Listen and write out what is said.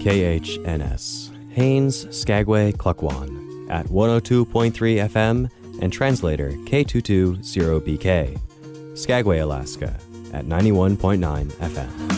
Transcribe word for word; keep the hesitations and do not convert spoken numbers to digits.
K H N S, Haines, Skagway, Klukwan, at one oh two point three F M and translator K two two zero B K, Skagway, Alaska, at ninety-one point nine F M.